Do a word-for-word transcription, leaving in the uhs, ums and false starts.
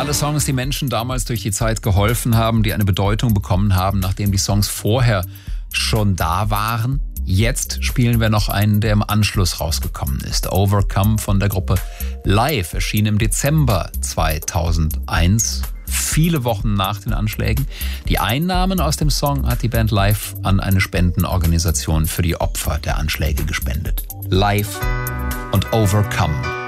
alle Songs, die Menschen damals durch die Zeit geholfen haben, die eine Bedeutung bekommen haben, nachdem die Songs vorher schon da waren. Jetzt spielen wir noch einen, der im Anschluss rausgekommen ist. Overcome von der Gruppe Live erschien im Dezember zweitausendeins, viele Wochen nach den Anschlägen. Die Einnahmen aus dem Song hat die Band Live an eine Spendenorganisation für die Opfer der Anschläge gespendet. Live und Overcome.